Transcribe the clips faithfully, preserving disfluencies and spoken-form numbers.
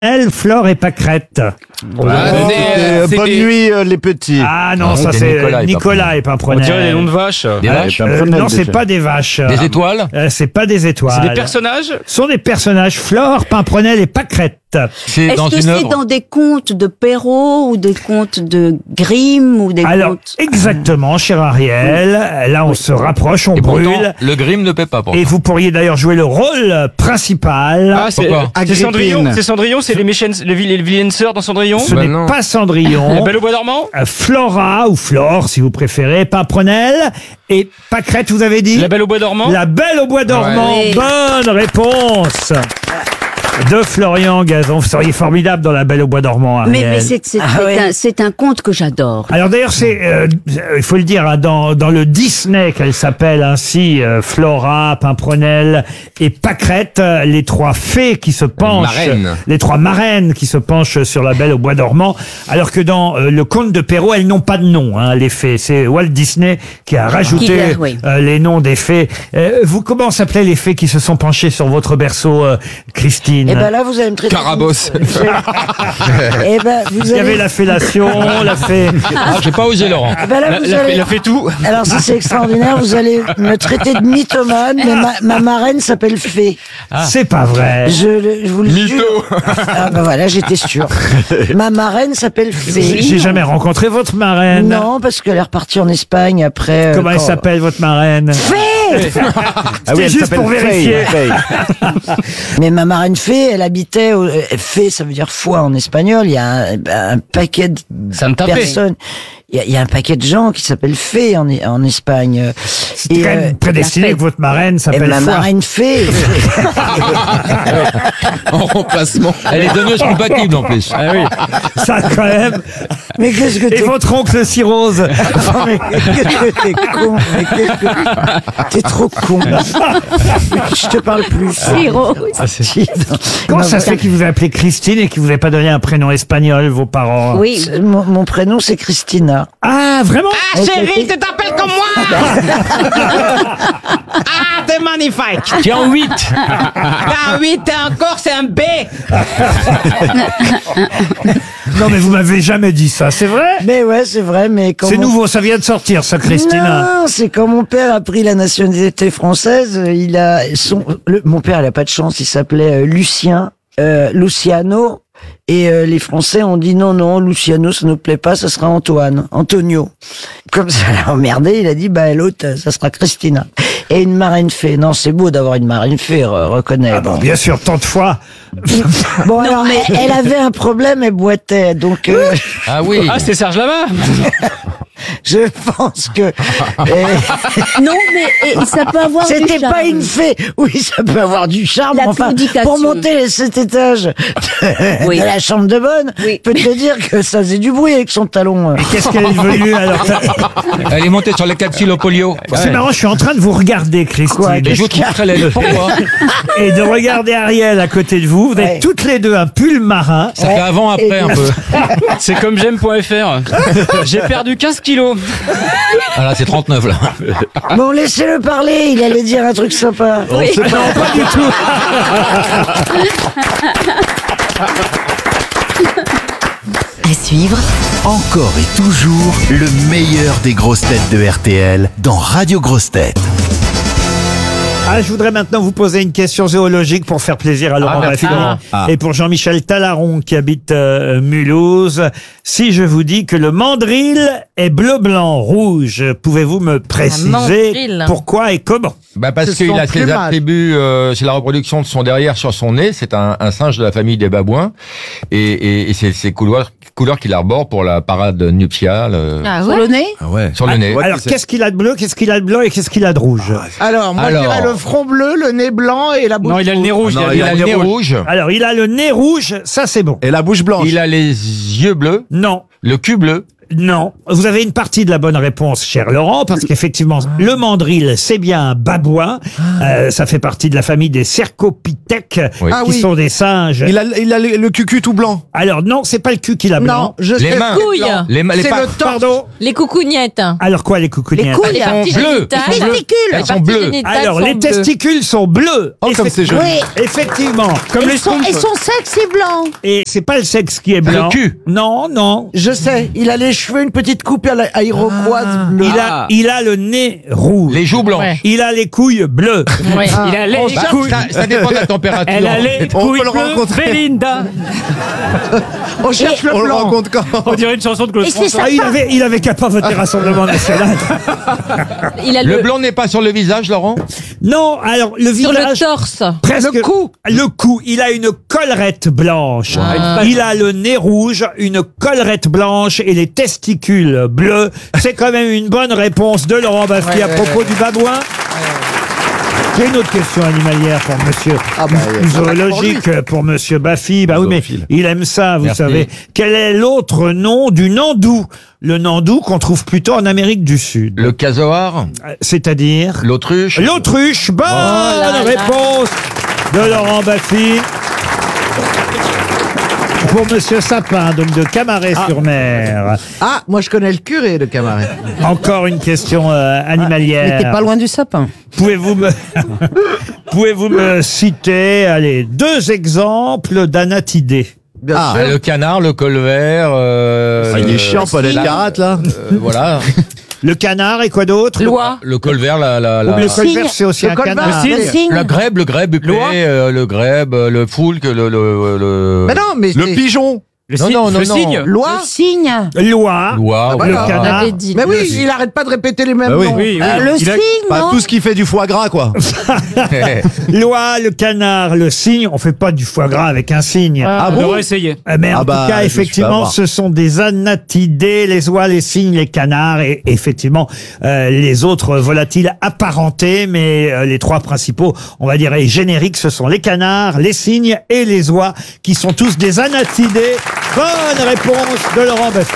Flore et Pâquerette. Ah, Euh, c'est- bonne c'est- nuit euh, les petits. Ah non, Ah, ça c'est c'est Nicolas et Nicolas et On Pimprenel. dirait des noms de vaches. Des Euh, vaches. euh, Pimprenel, non, c'est déjà. pas des vaches. Des étoiles. Euh, c'est pas des étoiles. C'est des personnages. Ce sont des personnages Flore, Pimprenel et Pâquerette. C'est Est-ce dans que une c'est œuvre. dans des contes de Perrault ou des contes de Grimm ou des Alors, contes... exactement, cher Ariel. Là, on se rapproche, on Et pourtant, brûle. le Grimm ne paie pas pour Et ça. vous pourriez d'ailleurs jouer le rôle principal. Ah, c'est Pourquoi c'est Cendrillon. Agrippine. C'est Cendrillon. C'est les méchennes, les, vil- les vilaines sœurs dans Cendrillon. Ce Bah n'est non. pas Cendrillon. La Belle au bois dormant. Euh, Flora ou Flore, si vous préférez, Pimprenel et Pâquerette, vous avez dit La Belle au bois dormant. La Belle au bois dormant. Ouais. Bonne réponse de Florian Gazan. Vous seriez formidable dans La Belle au bois dormant, Ariel. Mais, mais c'est c'est- Ah c'est un, c'est un conte que j'adore. Alors d'ailleurs, c'est, euh, il faut le dire, hein, dans, dans le Disney qu'elle s'appelle ainsi, euh, Flora, Pimprenel et Pâquerette, euh, les trois fées qui se penchent, Marraines. les trois marraines qui se penchent sur la Belle au bois dormant, alors que dans euh, le conte de Perrault, elles n'ont pas de nom, hein, les fées. C'est Walt Disney qui a rajouté Qui l'a, oui. euh, les noms des fées. Euh, vous, comment s'appelaient les fées qui se sont penchées sur votre berceau, euh, Christine? Eh ben là, vous allez me traiter. Carabosse. Eh ben, vous Il y avait allez. la fellation, la fée. Ah, j'ai pas osé, Laurent. Eh ben là, La, vous la- allez. la fait tout. Alors ça c'est extraordinaire. Vous allez me traiter de mythomane, mais ma, ma marraine s'appelle Fée. C'est pas vrai. Je, le- je vous le Mytho. jure. Ah ben voilà, j'étais sûr. Ma marraine s'appelle Fée. J'ai jamais rencontré votre marraine. Non, parce qu'elle est repartie en Espagne après. euh, Comment elle quand- s'appelle votre marraine? Fée. Ah oui, elle juste s'appelle pour Faye, vérifier. Faye. Mais ma marraine Fée, elle habitait. Au, euh, Fée, ça veut dire foi en espagnol. Il y a un, un paquet de Santa Fe. personnes. Il y, a, il y a un paquet de gens qui s'appellent Fée en, en Espagne. C'est Et, quand euh, même prédestiné la que votre marraine et s'appelle ma Foi. marraine Fée. En remplacement. Elle est donneuse compatible en plus. Ah oui. Ça quand même. Mais qu'est-ce que Et t'es votre oncle Cirrhose. mais qu'est-ce que t'es con, mais qu'est-ce que t'es trop con. Je te parle plus. Siro. Comment ça se fait qu'il vous a appelé Christine et qu'il vous a pas donné un prénom espagnol, vos parents? Oui. Mon, mon prénom c'est Christina. Ah, vraiment? Ah, chérie, Tu t'appelles comme moi. Ah, t'es magnifique. Qui est en huit. Ah oui, t'es encore, c'est un B. Non, mais vous m'avez jamais dit ça, c'est vrai? Mais ouais, c'est vrai, mais quand C'est mon- nouveau, ça vient de sortir, ça, Christina. Non, c'est quand mon père a pris la nationalité française, il a son le- mon père il a pas de chance, il s'appelait euh, Lucien euh, Luciano. Et euh, les Français ont dit non, non, Luciano, ça nous plaît pas, ça sera Antoine, Antonio. Comme ça l'a emmerdé, il a dit, bah l'autre, ça sera Christina. Et une marraine fée. Non, c'est beau d'avoir une marraine fée, re- reconnais. Ah bon, bien sûr, tant de fois. Bon, alors, elle, elle avait un problème, elle boitait, donc euh, Ah oui. Ah, c'est Serge Lama. je pense que euh, Non, mais et, ça peut avoir du c'était charme. pas une fée. Oui, ça peut avoir du charme. La mais enfin, claudication. pour monter les sept étages de, Oui. de la chambre de bonne, Oui. peut te dire que ça faisait du bruit avec son talon. Et qu'est-ce qu'elle est devenue alors? Elle est montée sur les capsules au polio. C'est Ouais. marrant, je suis en train de vous regarder, Christine. Quoi, Et je vous trouve très laide. Pourquoi? Et de regarder Ariel à côté de vous. Vous êtes Ouais. toutes les deux un pull marin. Ça fait avant, après, un peu. C'est comme j'aime.fr. J'ai perdu quinze kilos. Ah là, c'est trente-neuf, là. Bon, laissez-le parler, il allait dire un truc sympa. Ah non, pas du tout. À suivre, Encore et toujours le meilleur des grosses têtes de R T L dans Radio Grosses Têtes. Ah, je voudrais maintenant vous poser une question zoologique pour faire plaisir à Laurent merci. Baffie Ah. et pour Jean-Michel Talaron qui habite euh, Mulhouse. Si je vous dis que le mandrill est bleu, blanc, rouge, pouvez-vous me préciser mandrill. pourquoi et comment? Bah parce C'est qu'il son a ses plumage. attributs, euh, c'est la reproduction de son derrière sur son nez. C'est un, un singe de la famille des babouins, et, et, et c'est ces couleurs, couleurs qu'il arbore pour la parade nuptiale euh, ah Sur ouais. le nez. ah ouais. sur le nez. ouais. Alors, c'est- qu'est-ce qu'il a de bleu, qu'est-ce qu'il a de blanc et qu'est-ce qu'il a de rouge? Alors, moi, Alors. je dirais le front bleu, le nez blanc et la bouche Non, il a le nez rouge. Non, il a, il a le nez rouge. Alors, il a le nez rouge, ça c'est bon. Et la bouche blanche. Il a les yeux bleus, Non. le cul bleu. Non. Vous avez une partie de la bonne réponse, cher Laurent, parce qu'effectivement, le mandril, c'est bien un babouin. Euh, ça fait partie de la famille des cercopithèques, Oui. Ah qui oui. sont des singes. Il a, il a le, le cucu tout blanc. Alors non, c'est pas le cul qui a blanc. Non, je Les sais. mains. Couilles. Les, ma- les C'est pa- le torse. Pardon. Les coucougnettes. Alors quoi, les coucougnettes? Les couilles. Les parties bleues. génitales. Elles sont bleues. Elles sont bleues. Alors, les testicules sont bleus. Oh, comme c'est joli. Effectivement. Comme les Son, et son sexe est blanc. Et c'est pas le sexe qui est blanc. Le cul. Non, non. Je sais, il a les cheveux, une petite coupe à la- à iroquoise bleue. Il a, il a le nez rouge. Les joues blanches. Ouais. Il a les couilles bleues. Ouais. Il a les Bah, couilles. ça, ça dépend de la température. Elle a les On couilles peut le bleues, rencontrer. Belinda. On cherche le On le blanc. rencontre quand? On dirait une chanson de Claude Et c'est François. Ah, il avait, il avait qu'à pas voter Rassemblement National. Il a Le le, blanc n'est pas sur le visage, Laurent? Non, alors, le sur le visage. torse. Presque. Le cou. Le cou. Il a une collerette blanche. Ah. Il a le nez rouge, une collerette blanche et les testicules bleus. C'est quand même une bonne réponse de Laurent Baffy Ouais, à ouais, propos ouais. du babouin. J'ai une autre question animalière pour monsieur, Ah bah, ou ça va zoologique pour monsieur Baffy. Bah oui, mais Zoophile. il aime ça, vous Merci. savez. Quel est l'autre nom du nandou? Le nandou qu'on trouve plutôt en Amérique du Sud. Le casoar? Euh, C'est-à-dire? L'autruche? L'autruche. Bonne là là. réponse de Laurent Baffy. Pour monsieur Sapin, donc de Camaret-sur-Mer. Ah, moi je connais le curé de Camaret. Encore une question euh, animalière. T'es pas loin du sapin. Pouvez-vous me, pouvez-vous me citer, allez, deux exemples d'anatidés? Bien Ah, sûr. le canard, le colvert. Euh, Ah, il est chiant, Paul Elkarat, là. euh, voilà. Le canard et quoi d'autre? Loi. Le colvert, la, la, la, Le cygne. colvert, c'est aussi Le un colvert. canard. Le cygne. la grèbe, le grèbe huppé, Loi. euh, le grèbe, euh, le foulque, le, le, le... Mais non, mais Le c'est- pigeon. Le Non, cygne. non, non, Le non. cygne. Loi. Le cygne. Loi, Loi, Ah, le voilà. On canard. avait dit. Mais oui, il arrête pas de répéter les mêmes Bah oui. noms. Oui, oui. Euh, le Il a- cygne, Pas non tout ce qui fait du foie gras, quoi. Loi, le canard, le cygne. On fait pas du foie gras avec un cygne. Ah, on bon devrait essayer. Euh, Mais en Ah bah, tout cas, je me suis fait effectivement, avoir. ce sont des anatidés, les oies, les cygnes, les canards et effectivement euh, les autres volatiles apparentés. Mais euh, les trois principaux, on va dire, et génériques, ce sont les canards, les cygnes et les oies, qui sont tous des anatidés. Bonne réponse de Laurent Baffy.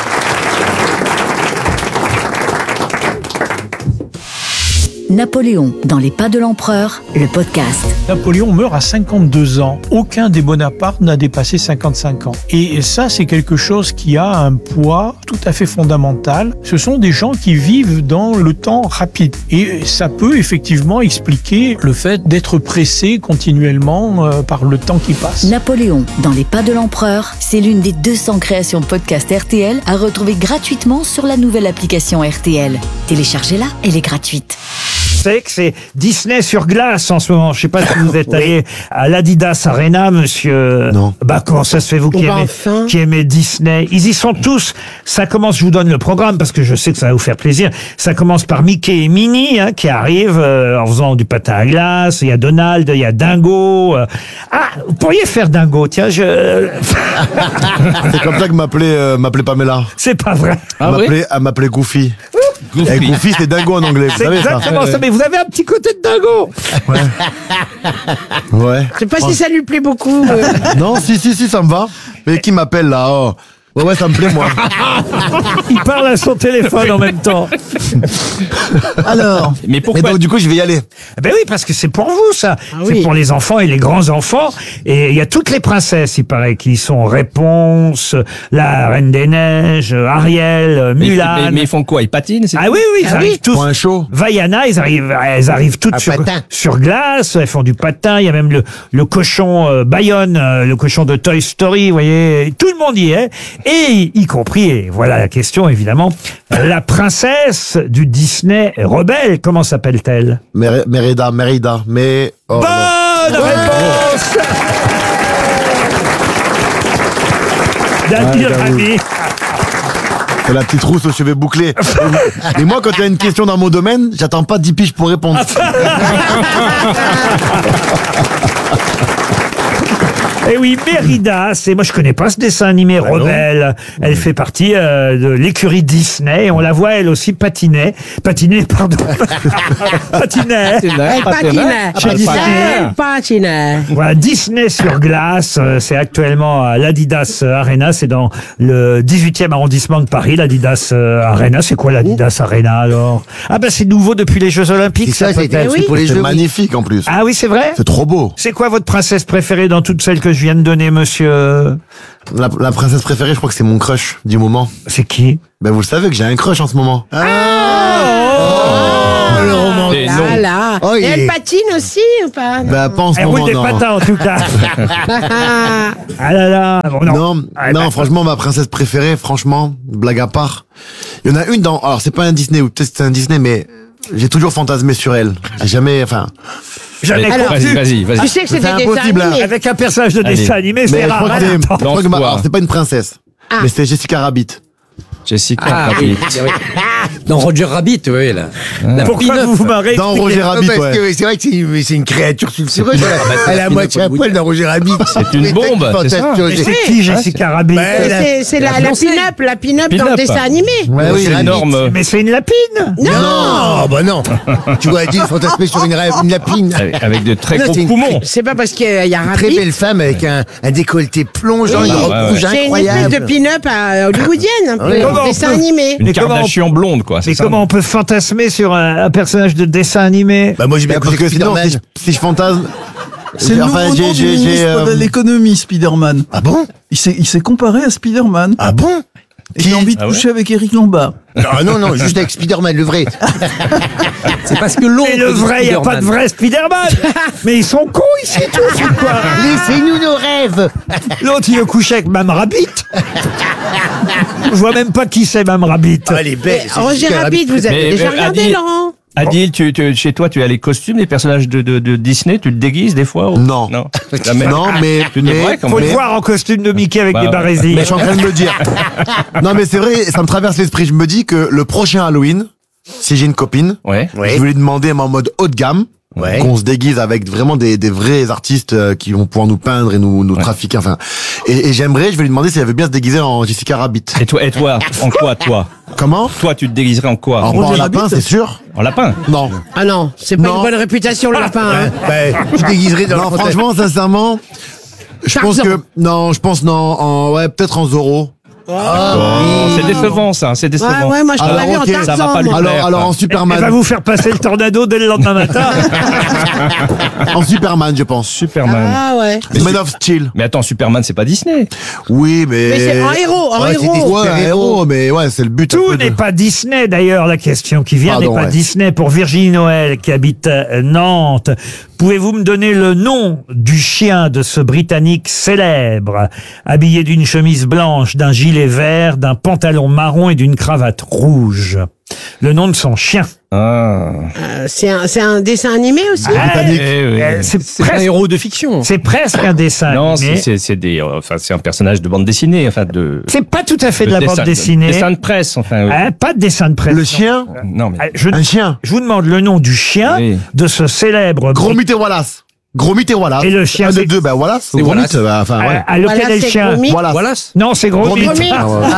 Napoléon, dans les pas de l'empereur, le podcast. Napoléon meurt à cinquante-deux ans. Aucun des Bonaparte n'a dépassé cinquante-cinq ans. Et ça, c'est quelque chose qui a un poids tout à fait fondamental. Ce sont des gens qui vivent dans le temps rapide. Et ça peut effectivement expliquer le fait d'être pressé continuellement euh, par le temps qui passe. Napoléon, dans les pas de l'empereur, c'est l'une des deux cents créations podcast R T L à retrouver gratuitement sur la nouvelle application R T L. Téléchargez-la, elle est gratuite. Vous savez que c'est Disney sur glace en ce moment. Je sais pas si vous êtes allé à l'Adidas Arena, monsieur. Non. Bah, comment ça se fait, vous qui bah, aimez, enfin. qui aimez Disney? Ils y sont tous. Ça commence, je vous donne le programme parce que je sais que ça va vous faire plaisir. Ça commence par Mickey et Minnie, hein, qui arrivent euh, en faisant du patin à glace. Il y a Donald, il y a Dingo. euh. Ah, vous pourriez faire Dingo, tiens, je... C'est comme ça que m'appelait euh, m'appelait Pamela. C'est pas vrai. Elle Ah oui m'appelait elle m'appelait Goofy. Et Goofy, c'est dingo en anglais, vous C'est savez ça. exactement ça. Mais vous avez un petit côté de Dingo. Ouais. Je sais pas si ça lui plaît beaucoup. euh. Non, si, si, si, ça me va. Mais qui m'appelle là? Oh. Ouais, ouais, ça me plaît, moi. Il parle à son téléphone en même temps. Alors. Mais Et pourquoi donc, du coup, je vais y aller. Eh ben oui, parce que c'est pour vous, ça. C'est oui. pour les enfants et les grands-enfants. Et il y a toutes les princesses, il paraît, qui sont Réponse, la Reine des Neiges, Ariel, mais, Mulan. mais, mais ils font quoi? Ils patinent? c'est- Ah oui, oui, ils Ah arrivent oui. tous. Point chaud. Vaiana, ils arrivent, elles arrivent toutes Un sur, patin. sur glace, elles font du patin, il y a même le, le cochon euh, Bayonne, euh, le cochon de Toy Story, vous voyez, tout le monde y est, et y compris, et voilà la question évidemment, la princesse du Disney rebelle, comment s'appelle-t-elle? Mer- Mérida, Mérida. Mais. Oh, non. Bonne réponse Nabil Ouais, j'avoue. Rami. C'est la petite rousse aux cheveux bouclés. Et moi, quand il y a une question dans mon domaine, j'attends pas dix piges pour répondre. Et oui, Mérida, c'est moi je connais pas ce dessin animé Rebelle. Elle fait partie euh, de l'écurie Disney. Et on la voit elle aussi patiner, patiner pardon, patiner. Elle patinait. Chez Disney. Elle patinait. Voilà, Disney sur glace, euh, c'est actuellement à l'Adidas Arena, c'est dans le dix-huitième arrondissement de Paris, l'Adidas euh, Arena. C'est quoi l'Adidas Arena alors? Ah ben c'est nouveau depuis les Jeux Olympiques. C'est ça, peut c'était être. un truc pour les C'est jeux. magnifique en plus. Ah oui, c'est vrai. C'est trop beau. C'est quoi votre princesse préférée dans toutes celles que je viens de donner, monsieur? La, la princesse préférée, je crois que c'est mon crush du moment. C'est qui? Ben vous le savez que j'ai un crush en ce moment. Oh, le roman. Et Là, non. là. Oh, Et il elle est- patine aussi ou pas? Ben pas en ce Elle roule moment, des non. patins en tout cas. Ah. Ah là là. Bon, non. Non, Ah, non, bah, franchement, ma princesse préférée, franchement, blague à part. Il y en a une dans, alors c'est pas un Disney, ou peut-être c'est un Disney, mais j'ai toujours fantasmé sur elle. J'ai jamais, enfin, Jamais Allez, compris. Vas-y, vas-y, vas-y. Tu sais que c'est C'est des dessins impossible, hein. animés. Avec un personnage de Allez. dessin animé, mais c'est je rare. crois que c'est, je crois que ma- Lance-toi. alors c'est pas une princesse. Ah. Mais c'est Jessica Rabbit. Jessica Ah, Rabbit. oui, oui. Dans Roger Rabbit, oui, là. La Pourquoi pin-up. vous vous marrez? Dans Expliquez. Roger Rabbit, Parce ouais. que c'est vrai que c'est une, c'est une créature sulfureuse. bah, Elle est à c'est moitié une à poil dans Roger Rabbit. C'est une bombe, c'est ça. Mais c'est qui Jessica Rabbit? Bah, elle a- C'est c'est la, la Français. pin-up, la pin-up dans le Pin-up. dessin animé. Ouais, oui, C'est Rabbit. énorme. Mais c'est une lapine. Non, bah non. Tu vois, elle dit fantasmer sur une, rêve, une lapine. Avec, avec de très Non, gros c'est une- poumons. C'est pas parce qu'il y a Une très Rabbit. belle femme avec un, un décolleté plongeant, Oui. une robe Ouais, ouais. rouge C'est une incroyable. espèce de pin-up à hollywoodienne, un peu, Oui. en dessin animé. Une Mais comment- Kardashian blonde, quoi. c'est Mais ça comment on peut fantasmer sur un, un personnage de dessin animé? Bah moi j'ai bien Mais parce compris que sinon, si je, si je fantasme, C'est le enfin, nouveau j'ai- nom du j'ai- j'ai, ministre euh, de l'économie, Spider-Man. Ah bon? Il s'est, il s'est comparé à Spider-Man. Ah bon? Et il a envie de Ah ouais coucher avec Eric Lombard. Ah non, non, juste avec Spider-Man, le vrai. C'est parce que l'ombre Mais le de vrai, il n'y a pas de Spider-Man. vrai Spider-Man. Mais ils sont cons ici tous, ou quoi? Laissez-nous nos rêves. L'autre, il veut coucher avec Mme Rabbit. Je vois même pas qui c'est Mme Rabbit. Ah, elle est belle. c'est Roger Jessica Rabbit, vous avez Mais- déjà mais regardé, Adi- Laurent? Adil, tu, tu- chez toi, tu as les costumes des personnages de, de, de Disney, tu te déguises des fois ou- Non. Non. Jamais. non, mais, Tu mais, devrais, quand Faut le même. voir en costume de Mickey avec Bah, des ouais. barésies. mais je suis en train de me dire. Non, mais c'est vrai, ça me traverse l'esprit. Je me dis que le prochain Halloween, si j'ai une copine, Ouais. Ouais. je vais lui demander mais en mode haut de gamme. Ouais. Qu'on se déguise avec vraiment des, des vrais artistes euh, qui vont pouvoir nous peindre et nous, nous trafiquer. Enfin, et, et j'aimerais, je vais lui demander si elle veut bien se déguiser en Jessica Rabbit. Et toi, et toi, en quoi, toi Comment? Toi, tu te déguiserais en quoi En, en lapin, c'est sûr? En lapin. Non. Ah non, c'est pas Non. une bonne réputation, le lapin. Hein. Bah, tu déguiserais dans Non, le franchement, sincèrement, je pense Tarzan. que non, je pense non, en ouais, peut-être en Zorro. Oh, c'est décevant, ça, c'est Ouais, décevant. ouais, moi je Alors, l'aurais vu en ok, ça va Tarzan. pas lui moi. Alors, plaire, alors ça. en Elle Superman, va vous faire passer le tornado dès le lendemain matin. en Superman, je pense. Superman. Ah ouais. Man of Steel. Mais attends, Superman, c'est pas Disney. Oui, mais. Mais c'est en héros, en Ouais, c'est héros. des- Ouais, un héros, mais ouais, c'est le but. un Tout peu de- n'est pas Disney d'ailleurs. La question qui vient Pardon, n'est pas ouais. Disney. Pour Virginie Noël qui habite euh, Nantes, pouvez-vous me donner le nom du chien de ce Britannique célèbre, habillé d'une chemise blanche, d'un gilet vert, d'un pantalon marron et d'une cravate rouge? Le nom de son chien. Ah. Euh, c'est un, c'est un dessin animé aussi. Ah, Eh oui. euh, c'est C'est un presque, héros de fiction. c'est presque un dessin Non, c'est, animé. c'est, c'est des, euh, enfin, c'est un personnage de bande dessinée, enfin de. C'est pas tout à fait de de la dessin- bande dessinée. Dessin de presse, enfin. oui. Hein, pas de dessin de presse. Le chien, Non, mais. Ah, Je, un chien. je vous demande le nom du chien Oui. de ce célèbre. Gromit et Wallace. Gromit et Wallace. Et le chien, Un c'est- des deux, ben Wallace. C'est Gromit, Wallace. bah, enfin, ouais. à, à lequel Voilà, est le c'est chien Gromit. Wallace. Voilà. Non, c'est Gromit. Gromit. Ah, ouais.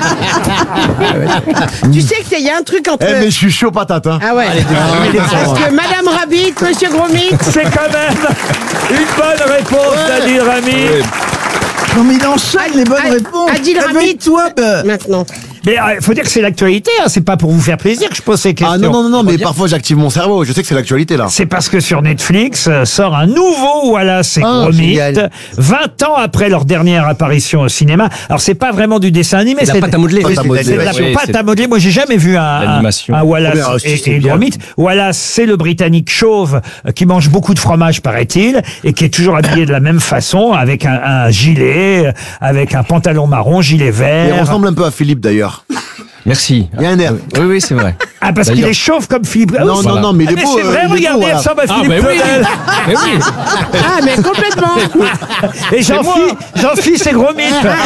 Tu sais qu'il y a un truc entre. Eh, mais je suis chaud patate, hein. Ah ouais. Parce que Madame Rabbit, Monsieur Gromit. C'est quand même une bonne réponse d'Adil Rami. Non, mais il enchaîne les bonnes Ad- réponses. Adil Rami. Réveille-toi, bah. Maintenant. Mais il faut dire que c'est l'actualité, hein, c'est pas pour vous faire plaisir que je pose ces questions. Ah non, non, non, non, mais parfois j'active mon cerveau. Je sais que c'est l'actualité, là. C'est parce que sur Netflix euh, sort un nouveau Wallace et Ah, Gromit, génial. vingt ans après leur dernière apparition au cinéma. Alors c'est pas vraiment du dessin animé, C'est la c'est pâte à modeler. Pâte à c'est modeler, de la ouais. Oui, pâte c'est- à modeler. Moi j'ai jamais vu un, un, L'animation. un Wallace Oh, mais, et, c'est et bien. Gromit. Wallace c'est le Britannique chauve euh, qui mange beaucoup de fromage paraît-il et qui est toujours habillé de la même façon avec un, un gilet, euh, avec un pantalon marron, gilet Il vert. ressemble un peu à Philippe, d'ailleurs. Merci. Il y a un air. Oui, oui, c'est vrai. Ah, parce qu'il D'ailleurs- est chauve comme Philippe. Ah, Non, oui, non, c'est- non, mais il Ah, est mais beau. c'est euh, vrai, il est beau, regardez, il voilà. ressemble à Ah, Philippe mais oui. Claudel. Mais oui. Ah, mais complètement. Et Jean-Phi, Jean-Phi, c'est Gromit.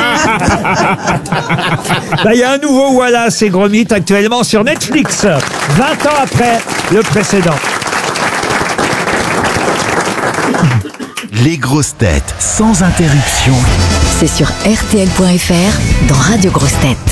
Bah, il y a un nouveau Wallace et Gromit actuellement sur Netflix, vingt ans après le précédent. Les grosses têtes sans interruption. C'est sur R T L point F R dans Radio Grosses Têtes.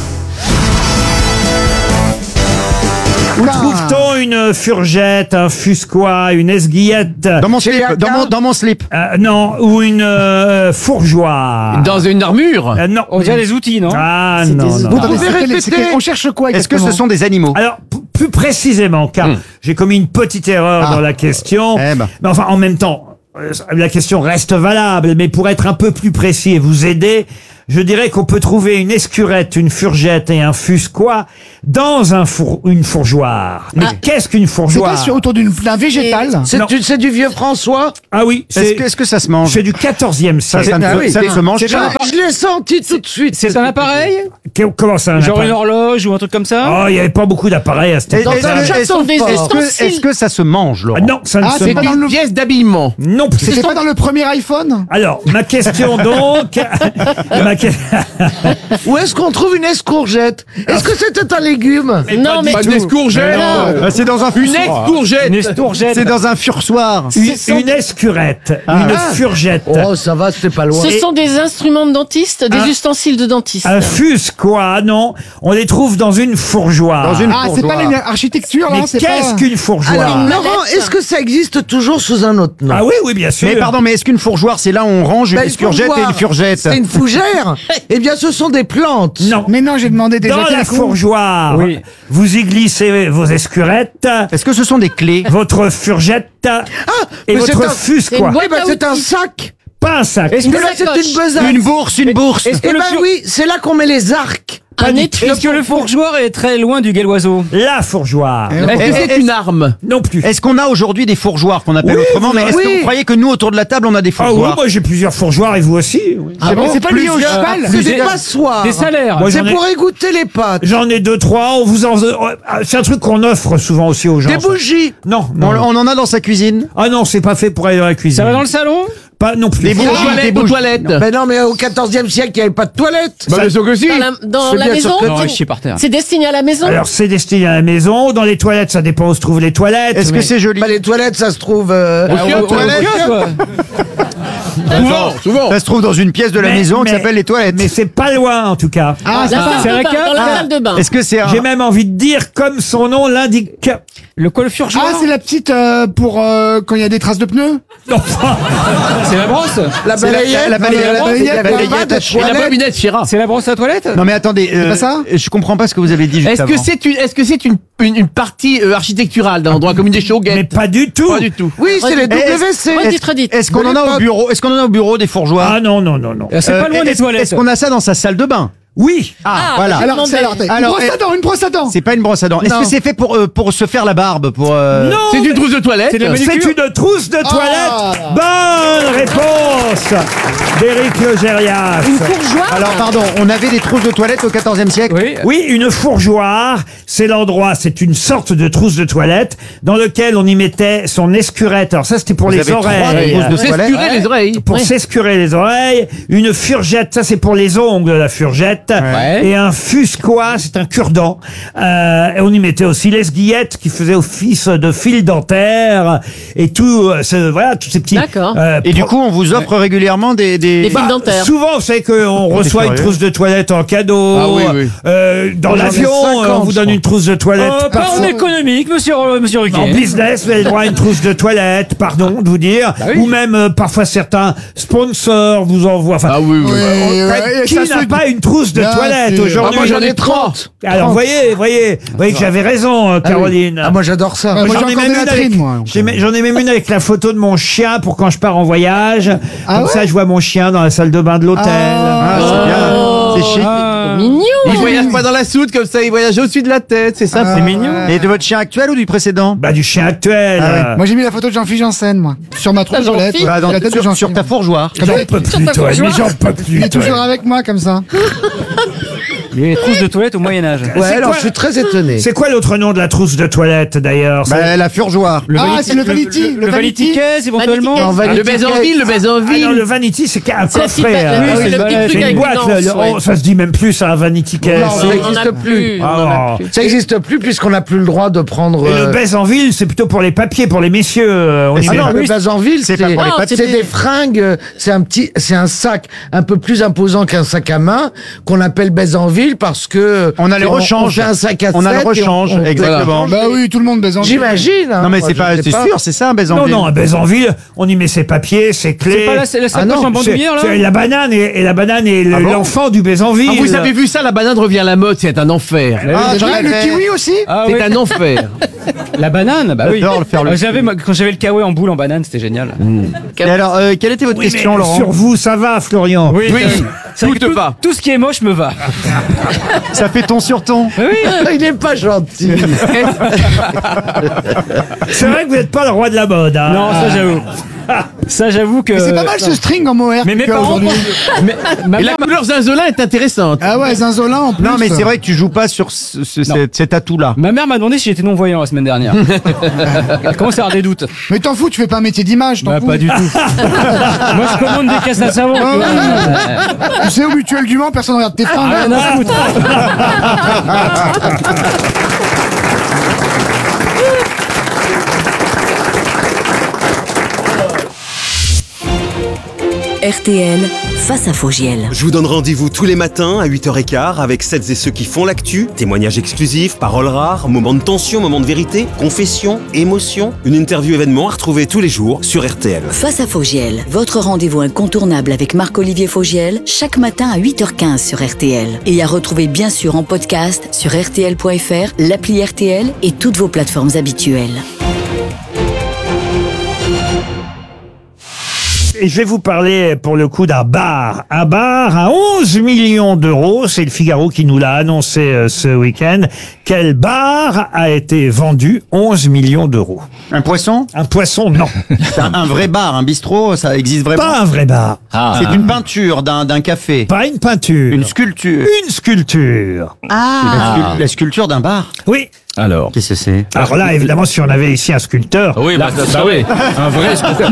Où trouve-t-on une furgette, un fusquois, une esguillette? Dans mon slip, dans mon, dans mon slip. Euh, non, ou une euh, fourgeoire. Dans une armure. Euh, non. On dirait des outils, non? Ah non, non. Vous pouvez répéter. On cherche quoi Est-ce que ce sont des animaux? Alors, p- plus précisément, car Hmm. j'ai commis une petite erreur Ah. dans la question. Eh ben. Mais enfin, en même temps, euh, la question reste valable, mais pour être un peu plus précis et vous aider, je dirais qu'on peut trouver une escurette, une furgette et un fusquois dans un four, une fourgeoire. Mais qu'est-ce qu'une C'est fourgeoire? pas sur- autour d'une- d'un végétal. C'est Non. du, c'est du vieux François. Ah oui, Est-ce c'est que, est-ce que ça se mange? c'est du quatorzième Ça, siècle. ça, ne Ah se- oui, ça ne c'est- se mange Je, pas. je l'ai senti tout de suite. C'est un appareil? Que- Comment ça? un Genre appareil une horloge ou un truc comme ça? Oh, il n'y avait pas beaucoup d'appareils à cette Est-ce époque. est-ce- est-ce- est-ce que, est-ce que ça se mange, Laurent? Ah non, ça ne Ah, se c'est mange. pas dans le- Pièce d'habillement. Non plus. C'était pas dans le premier iPhone? Alors, ma question donc... ma que- Où est-ce qu'on trouve une escourgette? Est-ce que c'était un légume? Non, mais. Pas une escourgette. Ah, c'est dans un Une fursoir. escourgette. Une escourgette. C'est dans un fursoir. Une, une escurette, une furgette, Oh, ça va, c'était pas loin. Ce sont des instruments de dentiste, des Un- ustensiles de dentiste. un fusquois, non. On les trouve dans une fourgeoire. Dans une Ah, c'est pas l'architecture, Mais là? c'est qu'est-ce pas- qu'une fourgeoire? Alors, Laurent, est-ce que ça existe toujours sous un autre nom? Ah oui, oui, bien sûr. Mais pardon, mais est-ce qu'une fourgeoire, c'est là où on range une Bah, une escourgette et fourgeoire, une furgette? C'est une fougère? Eh bien, ce sont des plantes. Non. Mais non, j'ai demandé déjà. Dans la fourgeoire, Oui. vous y glissez vos escurettes, Est-ce que ce sont des clés? votre furgette Ah, et mais c'est votre un- fusquois. boîte Eh ben, à c'est un outils. sac. Pas un sac. Est-ce que Mais le là, c'est sacoche. une besace. Une bourse, une bourse. Est-ce que Eh le ben fur- oui, c'est là qu'on met les arcs. Un du étui. Est-ce que le fourgeoir est très loin du galloiseau? La fourgeoire. Est-ce que c'est Est-ce- une arme? Non plus. Est-ce qu'on a aujourd'hui des fourgeoires qu'on appelle Oui, autrement? vous Mais est-ce oui. que vous croyez que nous, autour de la table, on a des Ah oui, fourgeoires? moi j'ai plusieurs fourgeoires et vous aussi. oui. Ah bon C'est pas lié au Plusieurs- cheval? C'est des Plusieurs- passoires. Des salaires. Moi, C'est j'en ai- pour égoutter les pâtes. J'en ai deux, trois. On vous en... C'est un truc qu'on offre souvent aussi aux gens. Des ça. bougies. Non, On, non. non. on en a dans sa cuisine? Ah non, c'est pas fait pour aller dans la cuisine. Ça va dans le salon? Pas non plus. Des Aux bougies, des toilettes, aux bougies. toilettes. Ben non, mais au quatorzième siècle, il n'y avait pas de toilette. Bah, bien sûr que si. Dans la, dans C'est la bien maison? sûr que- Non, chier par terre. C'est destiné à la maison? Alors c'est destiné à la maison. Dans les toilettes, ça dépend où se trouvent les toilettes. Est-ce mais- que c'est joli? Bah, les toilettes, ça se trouve. euh, Ah, aux aux toilettes. toilettes. Souvent, souvent. Ça se trouve dans une pièce de la Mais- maison qui mais- s'appelle les toilettes. Mais c'est pas loin en tout cas. Ah, La c'est salle ça. c'est de la bain, cave dans la Ah. salle de bain. Est-ce que c'est un... J'ai même envie de dire comme son nom l'indique. Le col fourgeoir? Ah, c'est la petite euh, pour euh, quand il y a des traces de pneus? Non, C'est la brosse? La C'est la- balayette. la balayette, la balayette, Il y avait la pas balayette, de la Et la toilette. bobinette Chira. C'est la brosse à toilette? Non mais attendez, euh, pas ça je comprends pas ce que vous avez dit juste Est-ce avant. que c'est une, est-ce que c'est une, une, une partie euh, architecturale d'un endroit comme une des mais chauguettes? pas du tout. Pas du tout. Oui, c'est les W C. Redites, redites. Est-ce qu'on en a au bureau? Est-ce qu'on en a au bureau des fourgeoires? Ah non non non non. C'est Euh, pas loin des est-ce- toilettes. Est-ce qu'on a ça dans sa salle de bain? Oui. Ah, Ah, voilà. bah, Alors, demandez. c'est- alors, Une brosse à dents, une brosse à dents. c'est pas une brosse à dents. Est-ce Non. que c'est fait pour euh, pour se faire la barbe pour euh, Non. C'est une trousse de toilette? C'est de la C'est une trousse de toilette. Bonne réponse d'Éric Logérias. Une fourgeoire? Alors pardon, on avait des trousses de toilette au quatorzième siècle? Oui. Oui, une fourgeoire, c'est l'endroit, c'est une sorte de trousse de toilette dans lequel on y mettait son escurette. Alors ça, c'était pour Vous les avez trois oreilles. trousses de toilette? S'escurer les oreilles. Pour s'escurer les oreilles, une furgette, ça c'est pour les ongles, la furgette, Ouais. et un fusquois, c'est un cure-dent. Euh, et on y mettait aussi l'esguillette qui faisait office de fil dentaire et tout, euh, ce- voilà, tous ces petits. D'accord. euh, Et du pro- coup, on vous offre régulièrement des des, Des fils Bah, dentaires. souvent, vous savez qu'on reçoit une curieux. trousse de toilette en cadeau. Ah oui, oui. Euh, dans J'en ai l'avion, cinquante, euh, on vous je donne crois. une trousse de toilette. Euh, pas en économique, monsieur, euh, monsieur Ruquier. En business, vous avez le droit à une trousse de toilette, pardon de vous dire. oui. Ou même, euh, parfois, certains sponsors vous envoient. Enfin, Ah oui, oui. euh, ouais, qui ça n'a se- pas une trousse de Bien toilette sûr. aujourd'hui? Ah, moi, j'en ai trente. Alors, voyez, voyez, voyez que j'avais raison, euh, Ah oui. Caroline. Ah, moi, j'adore ça. Ah, moi, J'en j'ai ai encore même des une latrines, avec- moi. j'ai même- J'en ai même une avec la photo de mon chien pour quand je pars en voyage. Ah Comme ouais ça, je vois mon chien dans la salle de bain de l'hôtel. Ah, c'est bien. C'est chic. Ah. Mignon. Il voyage pas dans la soute comme ça, il voyage au-dessus de la tête, c'est ça, c'est mignon. Et de votre chien actuel ou du précédent? Bah, du chien actuel. Ah ouais. euh. Moi j'ai mis la photo de Jean-Philippe Janssen, moi, sur ma trousse de Jean-Philippe toilette. Bah, dans- la tête de sur, Jean-Philippe. sur ta fourgeoire. Comme ça, J'en peux plus, toi, mais j'en peux Il plus. est toi. toujours avec moi comme ça. Les trousses de toilette au Moyen-Âge. Ouais, C'est alors quoi- je suis très étonné. C'est quoi l'autre nom de la trousse de toilette d'ailleurs? C'est- Bah, la furgeoire. Ah, c'est le vanity. Le vanity case, éventuellement. Vanity Non, case. Vanity Le baiser en case. ville, le baiser en Ah non, ville. le vanity, c'est un C'est la petite- coffret. la- hein. oui, c'est c'est le le petit balai, truc C'est c'est une avec boîte, une le- le- anse, ouais. oh, ça se dit même plus, ça, un vanity case. Non, Si. ça On en a n'existe plus. plus. on en a Ah. plus. Ça n'existe plus puisqu'on n'a plus le droit de prendre. Et le euh, baise en ville, c'est plutôt pour les papiers, pour les messieurs. euh, on y Ah met- non, le base en ville, c'est pas pour les papiers. c'est des fringues, euh, c'est un petit, c'est un sac un peu plus imposant qu'un sac à main qu'on appelle baise en ville parce que On a les on- rechanges. On fait un sac à On a le sept et rechange, on- on- exactement. Bah oui, tout le monde baise en ville. J'imagine. hein, Non, mais moi, c'est je pas, sais c'est sûr, c'est ça, un baiser en Non, ville. non, un baise en ville, on y met ses papiers, ses clés. C'est pas la, c'est la Ah sacoche non, en bandoulière, là? C'est la banane et, et la banane est le- Ah bon l'enfant du baise en ville. Ah, vous avez vu ça, la banane revient à la mode, c'est un enfer. Ah, Ah, j'aurais le fait- kiwi aussi. Ah, Ah c'est un enfer. La banane, bah oui. J'adore le faire le Euh, j'avais, moi, quand j'avais le kawaii en boule en banane, c'était génial. Et alors, euh, quelle était votre Oui, question, mais Laurent? sur vous, ça va, Florian. Oui, Oui, c'est vrai que tout tout, va. tout ce qui est moche me va. Ça fait ton sur ton. Oui, oui. Il n'est pas gentil. C'est vrai que vous n'êtes pas le roi de la mode. Hein. Non, ça j'avoue. Ça j'avoue que. Mais c'est pas mal ce string en mohair. Mais mes que tu as parents. aujourd'hui. Mais, ma Et la mère- couleur zinzolin est intéressante. Ah ouais, zinzolin en plus. Non, mais c'est vrai que tu joues pas sur ce, ce- Non. cet, cet atout-là. Ma mère m'a demandé si j'étais non-voyant la semaine dernière. Elle commence à avoir des doutes. Mais t'en fous, tu fais pas un métier d'image, t'en Bah, fous. pas du tout. Moi, je commande des caisses à savon. tu vois. Tu sais, au mutuel du Mans, personne regarde tes fringues. Rien à foutre. R T L, face à Fogiel. Je vous donne rendez-vous tous les matins à huit heures quinze avec celles et ceux qui font l'actu, témoignages exclusifs, paroles rares, moments de tension, moments de vérité, confessions, émotions, une interview événement à retrouver tous les jours sur R T L. Face à Fogiel, votre rendez-vous incontournable avec Marc-Olivier Fogiel, chaque matin à huit heures quinze sur R T L. Et à retrouver bien sûr en podcast sur R T L point F R, l'appli R T L et toutes vos plateformes habituelles. Et je vais vous parler pour le coup d'un bar. Un bar à onze millions d'euros. C'est le Figaro qui nous l'a annoncé euh, ce week-end. Quel bar a été vendu onze millions d'euros? Un poisson? Un poisson, non. C'est un, un vrai bar, un bistrot, ça existe vraiment? Pas un vrai bar. C'est une peinture d'un, d'un café. Pas une peinture. Une sculpture. Une sculpture. Ah. La, scul- la sculpture d'un bar? Oui. Alors. Qu'est-ce que c'est? Alors là, évidemment, si on avait ici un sculpteur. Oui, bah, ça Bah serait- oui, un vrai sculpteur.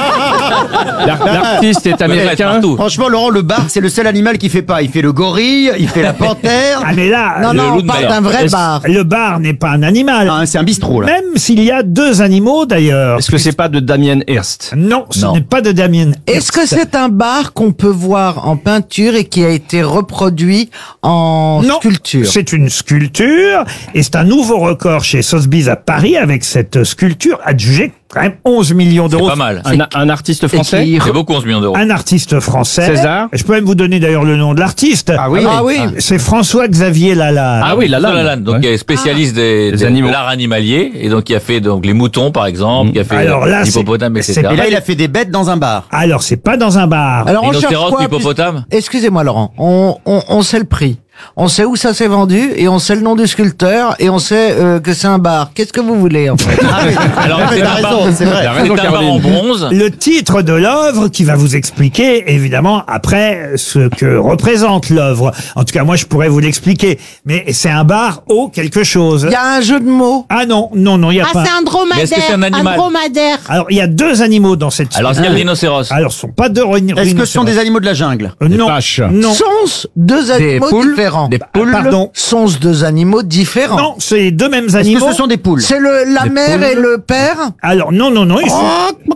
L'ar- L'artiste est américain. Franchement, Laurent, le bar, c'est le seul animal qui fait pas. Il fait le gorille, il fait la panthère. Ah mais là, Non, le, non, on parle d'un vrai Est-ce- bar. le bar n'est pas un animal. Ah, c'est un bistrot, là. Même s'il y a deux animaux d'ailleurs. Est-ce que c'est pas de Damien Hirst? Non, ce Non. n'est pas de Damien. Est-ce que c'est un bar qu'on peut voir en peinture et qui a été reproduit en Non, sculpture? c'est une sculpture et c'est un nouveau record chez Sotheby's à Paris avec cette sculpture adjugée quand même onze millions C'est d'euros. pas mal. Un, un artiste français. qui- C'est beaucoup onze millions d'euros. Un artiste français. César. Je peux même vous donner d'ailleurs le nom de l'artiste. Ah oui. Ah oui. C'est François-Xavier Lalanne. Ah oui, la François lame. Lalanne, donc Ouais. qui est spécialiste des, Des des- animaux. de l'art animalier et donc qui a fait donc les moutons par exemple, qui a fait Alors là, c'est- l'hippopotame, et c'est- cetera. Et là, il a fait des bêtes dans un bar. Alors c'est pas dans un bar. Alors on cherche Rhinocéros, quoi, hippopotame. plus- Excusez-moi Laurent, on, on, on sait le prix. On sait où ça s'est vendu et on sait le nom du sculpteur et on sait euh, que c'est un bar. Qu'est-ce que vous voulez en fait? Alors c'est T'as un bar, raison, c'est vrai. c'est un bar en bronze. Le titre de l'œuvre qui va vous expliquer, évidemment, après, ce que représente l'œuvre. En tout cas, moi, je pourrais vous l'expliquer. Mais c'est un bar au quelque chose. Il y a un jeu de mots. Ah non, non, non, il n'y a Ah, pas. c'est un dromadaire. Mais est-ce que c'est un animal dromadaire. Alors, il y a deux animaux dans cette Alors est-ce qu'il y a le rhinocéros? Alors, ce sont pas deux rhino- Est-ce que ce sont rhinocéros. des animaux de la jungle? Euh, non, vaches. non, Sont deux animaux poules, différents. des poules. pardon. Sont deux animaux différents. Non, c'est les deux mêmes Est-ce animaux. que ce sont des poules? C'est le la Des mère poules. et le père. Alors, non, non, non, ils sont...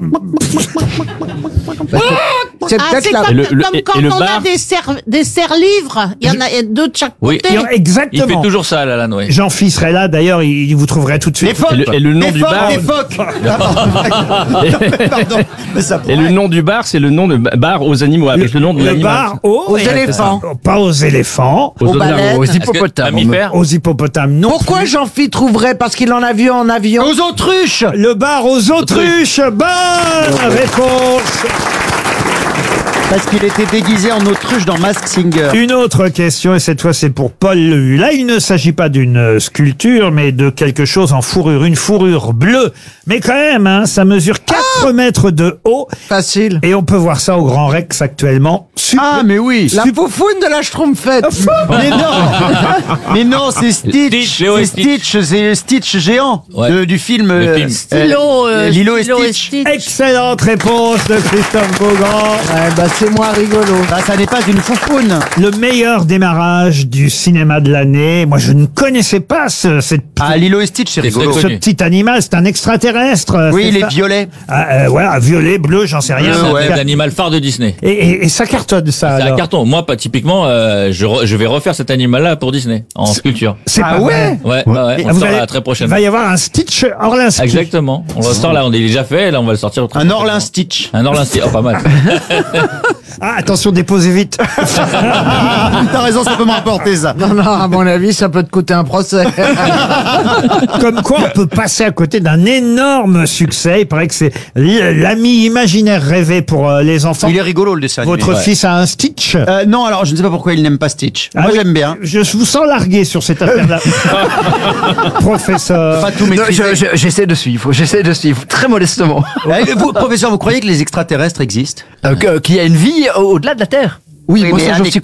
C'est Ah, peut-être c'est la. comme, Et le- le- comme et quand le on bar a des serre des serre-livres. Il y en a deux de chaque Oui. côté. Non, Il Exactement. fait toujours ça, Lalanne, oui. Jean-Fils serait là, d'ailleurs, il, il vous trouverait tout de Les suite. phoques. Et le, et le nom Les du phoques, bar. les phoques. Pardon. Mais ça Et le nom du bar, c'est le nom de bar aux animaux avec le, nom de Le l'animal. bar aux, Aux éléphants. Pas aux éléphants. Aux, aux baleines. aux Est-ce que- hippopotames. mammifères? Aux hippopotames, non. Pourquoi plus. Jean-Phi trouverait? Parce qu'il en a vu en avion. Aux autruches. Le bar aux autruches. Bonne réponse. Parce qu'il était déguisé en autruche dans Mask Singer. Une autre question, et cette fois c'est pour Paul Lehu. Là, il ne s'agit pas d'une euh, sculpture, mais de quelque chose en fourrure. Une fourrure bleue. Mais quand même, hein, ça mesure quatre quatre mètres de haut. Facile. Et on peut voir ça au Grand Rex actuellement. Super. Ah, mais oui. La foufoune de la Schtroumpfette. Mais non. Mais non, c'est Stitch. Stitch, Léo C'est et Stitch. Stitch, c'est Stitch géant Ouais. de- du film. Le euh, film. Stylo, euh, Lilo et Stylo Stitch. Excellente réponse de Christophe Beaugrand. Ouais, bah c'est moins rigolo. Bah, ça n'est pas une foufoune. Le meilleur démarrage du cinéma de l'année. Moi, je ne connaissais pas ce, cette Ah, Lilo et Stitch, c'est C'est rigolo. très ce connu. petit animal. C'est un extraterrestre. Oui, c'est il ça est violet. Ah, euh, voilà, violet, bleu, j'en sais rien. Euh, C'est ouais. un animal phare de Disney. Et, et- et ça cartonne, ça. C'est un alors. carton. Moi, pas typiquement, euh, je, re- je vais refaire cet animal-là pour Disney en sculpture. C'est Ah pas ouais vrai. Ouais, ouais, ouais. Et On vous le sort allez- là très Il prochainement. va y avoir un Stitch Orlinski. Exactement. On le sort là, on est déjà fait. Là, on va le sortir. très Un prochainement. Orlin Stitch. Un Orlin Stitch. Oh, pas mal. Ah, attention, déposez vite. T'as raison, ça peut me rapporter ça. Non, non, à mon avis, ça peut te coûter un procès. Comme quoi, on peut passer à côté d'un énorme succès. Il paraît que c'est l- l'ami imaginaire rêvé pour euh, les enfants. Il est rigolo le dessin animé. Votre Ouais. fils a un Stitch. Euh, non, alors je ne sais pas pourquoi il n'aime pas Stitch. Ah Moi oui. j'aime bien. Je vous sens largué sur cette affaire-là. Professeur. Pas tout Non, maîtriser. je- je- J'essaie de suivre, j'essaie de suivre, très modestement. Eh, vous, professeur, vous croyez que les extraterrestres existent Euh, que- Qu'il y a une vie au- au-delà de la Terre. Oui, moi mais ça, un j'en ex- suis